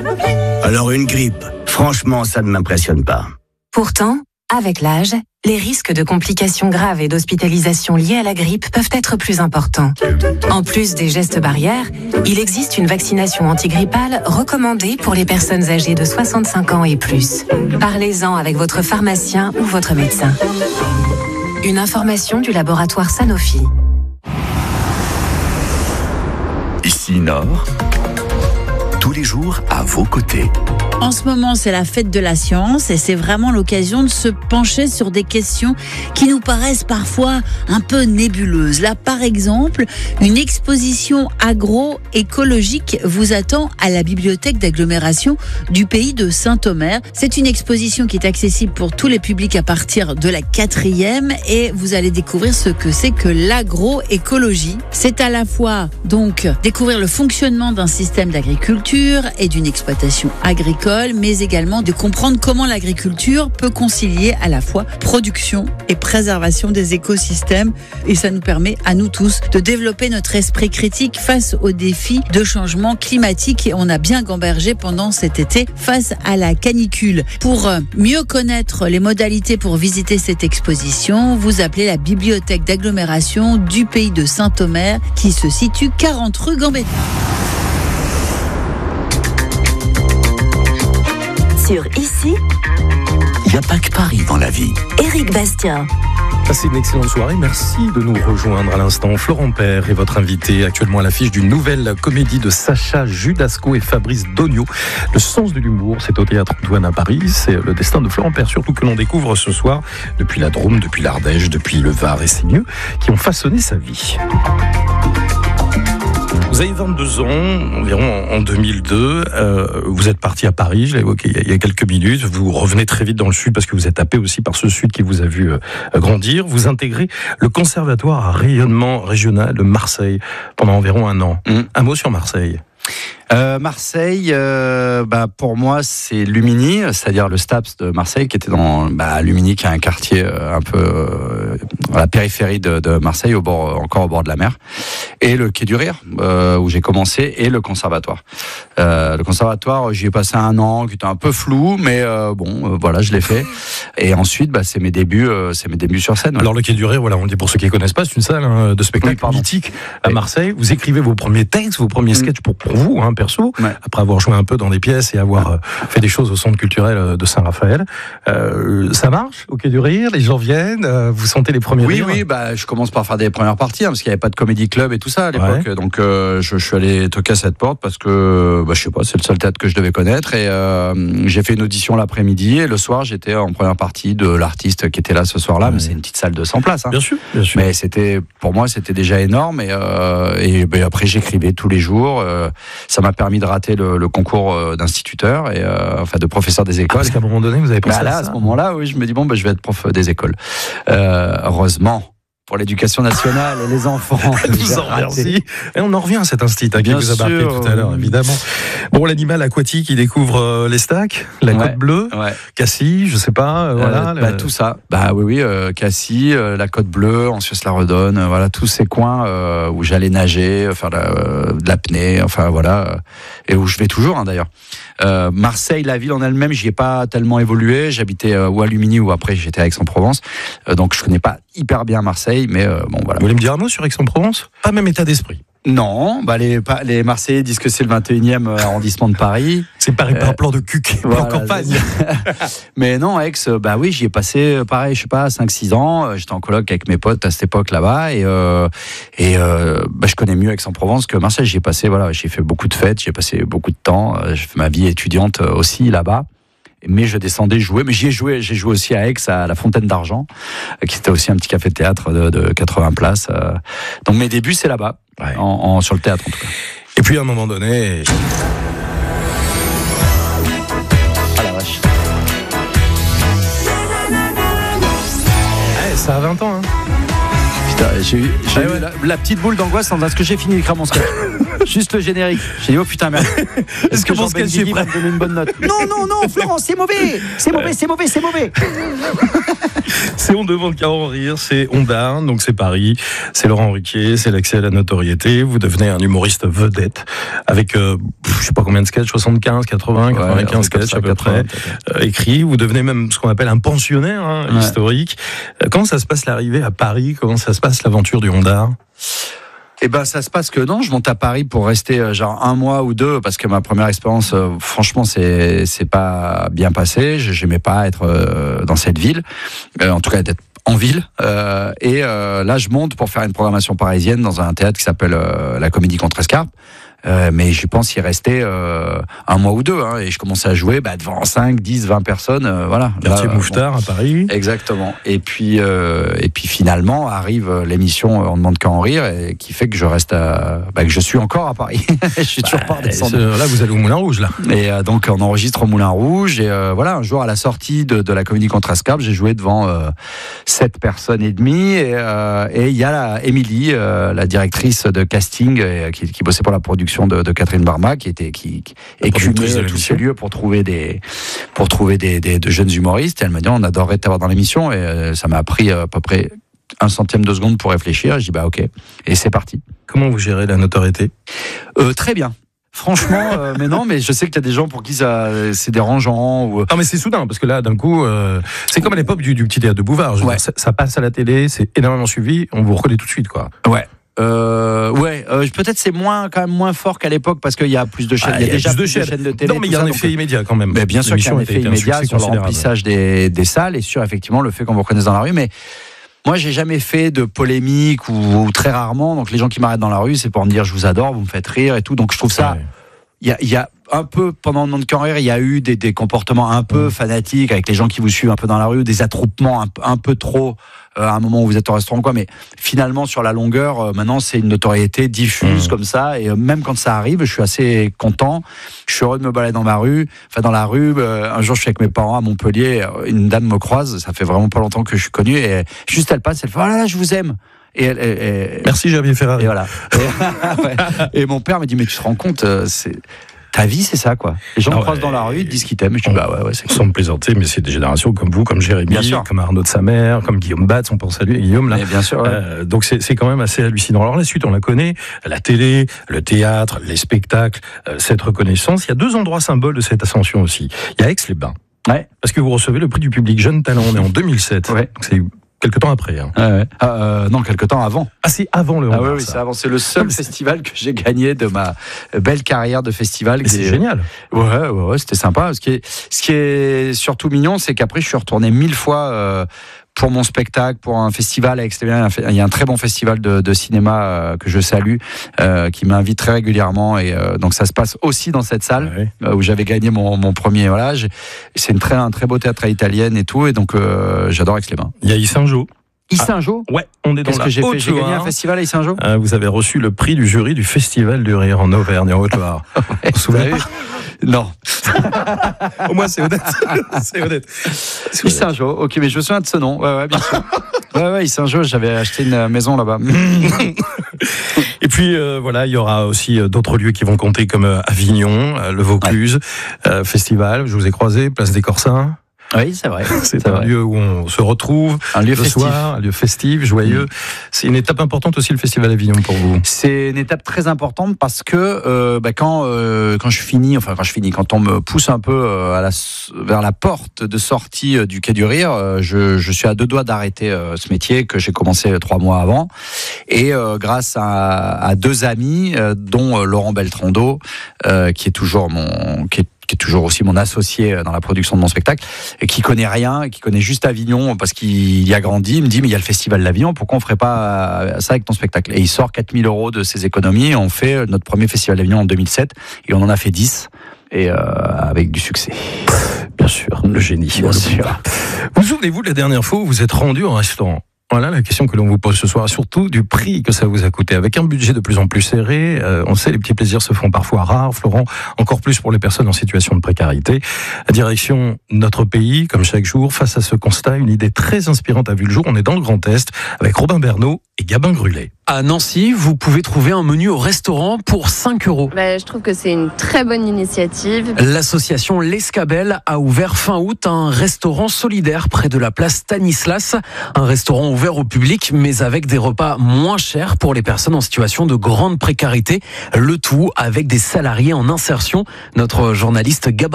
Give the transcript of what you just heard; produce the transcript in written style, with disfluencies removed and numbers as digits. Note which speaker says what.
Speaker 1: Alors une grippe, franchement, ça ne m'impressionne pas.
Speaker 2: Pourtant, avec l'âge, les risques de complications graves et d'hospitalisation liées à la grippe peuvent être plus importants. En plus des gestes barrières, il existe une vaccination antigrippale recommandée pour les personnes âgées de 65 ans et plus. Parlez-en avec votre pharmacien ou votre médecin. Une information du laboratoire Sanofi.
Speaker 3: Ici Nord, tous les jours à vos côtés.
Speaker 4: En ce moment, c'est la fête de la science et c'est vraiment l'occasion de se pencher sur des questions qui nous paraissent parfois un peu nébuleuses. Là, par exemple, une exposition agroécologique vous attend à la bibliothèque d'agglomération du pays de Saint-Omer. C'est une exposition qui est accessible pour tous les publics à partir de la 4e et vous allez découvrir ce que c'est que l'agroécologie. C'est à la fois donc découvrir le fonctionnement d'un système d'agriculture et d'une exploitation agricole, mais également de comprendre comment l'agriculture peut concilier à la fois production et préservation des écosystèmes. Et ça nous permet à nous tous de développer notre esprit critique face aux défis de changement climatique. Et on a bien gambergé pendant cet été face à la canicule. Pour mieux connaître les modalités pour visiter cette exposition, vous appelez la bibliothèque d'agglomération du pays de Saint-Omer qui se situe 40 rue Gambetta.
Speaker 5: Sur Ici,
Speaker 3: Il n'y a pas que Paris dans la vie.
Speaker 5: Éric Bastien.
Speaker 6: Passez une excellente soirée. Merci de nous rejoindre à l'instant. Florent Père est votre invité, actuellement à l'affiche d'une nouvelle comédie de Sacha Judasco et Fabrice Dognaud. Le sens de l'humour, c'est au Théâtre Antoine à Paris. C'est le destin de Florent Père, surtout que l'on découvre ce soir depuis la Drôme, depuis l'Ardèche, depuis le Var et ses lieux qui ont façonné sa vie. Vous avez 22 ans, environ en 2002. Vous êtes parti à Paris, je l'ai évoqué il y a quelques minutes. Vous revenez très vite dans le Sud parce que vous êtes happé aussi par ce Sud qui vous a vu grandir. Vous intégrez le Conservatoire à rayonnement régional de Marseille pendant environ un an. Un mot sur Marseille.
Speaker 7: Marseille, pour moi, c'est Lumini, c'est-à-dire le STAPS de Marseille, qui était dans Lumini, qui est un quartier un peu à la périphérie de Marseille, encore au bord de la mer, et le Quai du Rire, où j'ai commencé, et le Conservatoire. Le Conservatoire, j'y ai passé un an, qui était un peu flou, mais voilà, je l'ai fait. Et ensuite, c'est mes débuts sur scène. Ouais.
Speaker 6: Alors le Quai du Rire, voilà, on le dit pour ceux qui ne connaissent pas, c'est une salle de spectacle mythique à Marseille. Vous écrivez vos premiers textes, vos premiers sketchs pour vous, perso, après avoir joué un peu dans des pièces et avoir fait des choses au centre culturel de Saint-Raphaël. Ça marche au Quai du Rire, les gens viennent, vous sentez les premiers rires?
Speaker 7: Oui, je commence par faire des premières parties, parce qu'il n'y avait pas de comédie club et tout ça à l'époque. Ouais. Donc je suis allé toquer à cette porte parce que, je sais pas, c'est le seul théâtre que je devais connaître. Et j'ai fait une audition l'après-midi et le soir, j'étais en première partie de l'artiste qui était là ce soir-là. Ouais. Mais c'est une petite salle de 100 places.
Speaker 6: Bien sûr.
Speaker 7: Mais pour moi, c'était déjà énorme. Et après, j'écrivais tous les jours. Ça m'a permis de rater le concours d'instituteur et de professeur des écoles.
Speaker 6: Parce qu'à un moment donné, vous avez pensé à ça.
Speaker 7: À ce moment-là, oui, je me dis je vais être prof des écoles. Heureusement. Pour l'éducation nationale et les enfants.
Speaker 6: Je vous en remercie. Et on en revient à cet institut qui vous a marqué tout à l'heure, évidemment. Bon, l'animal aquatique, il découvre les stacks, la côte bleue, Cassis, je sais pas,
Speaker 7: tout ça. Oui, Cassis, la côte bleue, ensuite la redonne, tous ces coins où j'allais nager, faire de l'apnée, et où je vais toujours, d'ailleurs. Marseille, la ville en elle-même, j'y ai pas tellement évolué. J'habitais ou à Lumini ou après j'étais à Aix-en-Provence, donc je connais pas hyper bien Marseille, mais voilà.
Speaker 6: Vous voulez me dire un mot sur Aix-en-Provence? Pas même état d'esprit.
Speaker 7: Non, les Marseillais disent que c'est le 21e arrondissement de Paris.
Speaker 6: C'est Paris par plan de cul en campagne.
Speaker 7: Mais non, Aix, oui, j'y ai passé, pareil, je sais pas, 5-6 ans. J'étais en coloc avec mes potes à cette époque là-bas. Et je connais mieux Aix-en-Provence que Marseille. J'y ai passé, j'ai fait beaucoup de fêtes, j'ai passé beaucoup de temps. J'ai fait ma vie étudiante aussi là-bas. Mais je descendais jouer, mais j'ai joué aussi à Aix, à la Fontaine d'Argent, qui était aussi un petit café-théâtre de 80 places. Donc mes débuts, c'est là-bas, sur le théâtre en tout cas.
Speaker 6: Et puis à un moment donné...
Speaker 7: Ah la vache.
Speaker 6: Ça a 20 ans,
Speaker 7: Putain, j'ai eu la petite boule d'angoisse en disant ce que j'ai fini d'écrire mon sketch. Juste le générique. J'ai dit, oh putain, merde. Est-ce que Jean Benguigui va me donner une bonne note? Non, Florent, c'est mauvais. C'est mauvais.
Speaker 6: C'est On demande qu'à en rire, c'est Ondar, donc c'est Paris, c'est Laurent Ruquier, c'est l'accès à la notoriété. Vous devenez un humoriste vedette avec, je sais pas combien de sketchs, 75, 80, 95 sketchs à peu près, écrits. Vous devenez même ce qu'on appelle un pensionnaire historique. Comment ça se passe l'arrivée à Paris? Comment ça se passe l'aventure du Ondar?
Speaker 7: Eh ben, ça se passe que non, je monte à Paris pour rester genre 1 mois ou 2 parce que ma première expérience, franchement, c'est pas bien passé. J'aimais pas être dans cette ville, en tout cas d'être en ville. Et là, je monte pour faire une programmation parisienne dans un théâtre qui s'appelle la Comédie Contrescarpe. Mais je pense y rester 1 mois ou 2 et je commençais à jouer devant 5, 10, 20 personnes voilà.
Speaker 6: Quartier Mouffetard à Paris.
Speaker 7: Exactement. Et puis finalement arrive l'émission On demande qu'à en rire et qui fait que je reste que je suis encore à Paris. Je suis toujours pas redescendu.
Speaker 6: Là vous allez au Moulin Rouge là.
Speaker 7: Et donc on enregistre au Moulin Rouge et voilà, un jour à la sortie de la Comédie Contrescarpe, j'ai joué devant 7 personnes et demie et il y a Émilie, la directrice de casting qui bossait pour la production de Catherine Barma, qui écumait tous ces lieux pour trouver de jeunes humoristes. Et elle m'a dit, on adorerait t'avoir dans l'émission. Et ça m'a pris à peu près 1/100 de seconde pour réfléchir. Je dis, ok. Et c'est parti.
Speaker 6: Comment vous gérez la notoriété?
Speaker 7: Très bien. Franchement, mais je sais qu'il y a des gens pour qui c'est dérangeant.
Speaker 6: Non, mais c'est soudain, parce que là, d'un coup, c'est comme à l'époque du petit théâtre de Bouvard. Ça passe à la télé, c'est énormément suivi, on vous reconnaît tout de suite, quoi.
Speaker 7: Ouais. Peut-être c'est quand même moins fort qu'à l'époque parce qu'il y a plus de chaînes. Il y a déjà plus de chaînes de télé.
Speaker 6: Non, mais il y a un effet immédiat quand même.
Speaker 7: Mais bien sûr qu'il y a un effet immédiat sur le remplissage des salles et sur effectivement le fait qu'on vous reconnaisse dans la rue. Mais moi, j'ai jamais fait de polémique ou très rarement. Donc les gens qui m'arrêtent dans la rue, c'est pour me dire je vous adore, vous me faites rire et tout. Donc je trouve ça. Il y a un peu, pendant le monde de carrière, il y a eu des comportements un peu fanatiques avec les gens qui vous suivent un peu dans la rue, des attroupements un peu trop à un moment où vous êtes au restaurant, quoi. Mais finalement, sur la longueur, maintenant, c'est une notoriété diffuse comme ça. Et même quand ça arrive, je suis assez content. Je suis heureux de me balader dans la rue. Un jour, je suis avec mes parents à Montpellier. Une dame me croise. Ça fait vraiment pas longtemps que je suis connu. Et juste, elle passe, elle fait, oh là là, je vous aime. Et
Speaker 6: merci Javier Ferrari.
Speaker 7: Et voilà. Et mon père me dit, mais tu te rends compte, ta vie, c'est ça, quoi. Les gens me croisent dans la rue, ils te disent qu'ils t'aiment. Je dis, c'est cool.
Speaker 6: Sans me plaisanter, mais c'est des générations comme vous, comme Jérémy, comme Arnaud de sa mère, comme Guillaume Batz, on pense à lui, Guillaume, là.
Speaker 7: Mais bien sûr,
Speaker 6: donc c'est quand même assez hallucinant. Alors la suite, on la connaît, la télé, le théâtre, les spectacles, cette reconnaissance. Il y a 2 endroits symboles de cette ascension aussi. Il y a Aix-les-Bains.
Speaker 7: Ouais.
Speaker 6: Parce que vous recevez le prix du public Jeune Talent, on est en 2007.
Speaker 7: Ouais.
Speaker 6: Donc c'est quelque temps après.
Speaker 7: Non, quelque temps avant.
Speaker 6: Ah, c'est avant le Ondar.
Speaker 7: Oui, c'est avant. C'est le seul festival que j'ai gagné de ma belle carrière de festival.
Speaker 6: C'est génial.
Speaker 7: Ouais, c'était sympa. Ce qui est surtout mignon, c'est qu'après, je suis retourné 1000 fois pour mon spectacle, pour un festival avec il y a un très bon festival de cinéma que je salue, qui m'invite très régulièrement et donc ça se passe aussi dans cette salle où j'avais gagné mon premier. Voilà, c'est un très beau théâtre à l'italienne et tout, et donc j'adore Aix-les-Bains.
Speaker 6: Il y a Yssingeaux.
Speaker 7: Yssingeaux ?
Speaker 6: Ouais, on est dans la Haute-Loire.
Speaker 7: J'ai gagné un festival à Yssingeaux.
Speaker 6: Vous avez reçu le prix du jury du Festival du Rire en Auvergne, en Haute-Loire. Vous vous souvenez pas ?
Speaker 7: Non.
Speaker 6: Au moins, c'est honnête. C'est honnête.
Speaker 7: Yssingeaux, ok, mais je me souviens de ce nom. Ouais, bien sûr. Yssingeaux, j'avais acheté une maison là-bas.
Speaker 6: Et puis, il y aura aussi d'autres lieux qui vont compter comme Avignon, le Vaucluse, Festival. Je vous ai croisé, Place des Corsins.
Speaker 7: Oui, c'est vrai.
Speaker 6: C'est un lieu où on se retrouve
Speaker 7: le
Speaker 6: soir, un lieu festif, joyeux. C'est une étape importante aussi, le Festival Avignon, pour vous.
Speaker 7: C'est une étape très importante parce que quand on me pousse un peu vers la porte de sortie du Quai du Rire, je suis à 2 doigts d'arrêter ce métier que j'ai commencé 3 mois avant. Et grâce à 2 amis, dont Laurent Beltrando, qui est toujours aussi mon associé dans la production de mon spectacle, et qui connaît rien, qui connaît juste Avignon parce qu'il y a grandi. Il me dit, mais il y a le Festival d'Avignon, pourquoi on ferait pas ça avec ton spectacle ? Et il sort 4 000 € de ses économies, et on fait notre premier Festival d'Avignon en 2007, et on en a fait 10, et avec du succès.
Speaker 6: Bien sûr, le génie.
Speaker 7: Bien sûr.
Speaker 6: Vous souvenez-vous de la dernière fois où vous êtes rendu au restaurant ? Voilà la question que l'on vous pose ce soir, surtout du prix que ça vous a coûté. Avec un budget de plus en plus serré, on sait les petits plaisirs se font parfois rares, Florent, encore plus pour les personnes en situation de précarité. Direction notre pays, comme chaque jour, face à ce constat, une idée très inspirante a vu le jour. On est dans le Grand Est avec Robin Bernot et Gabin Grullet.
Speaker 8: À Nancy, vous pouvez trouver un menu au restaurant pour 5 €.
Speaker 9: Je trouve que c'est une très bonne initiative.
Speaker 8: L'association L'Escabelle a ouvert fin août un restaurant solidaire près de la place Stanislas. Un restaurant ouvert au public, mais avec des repas moins chers pour les personnes en situation de grande précarité. Le tout avec des salariés en insertion. Notre journaliste Gabin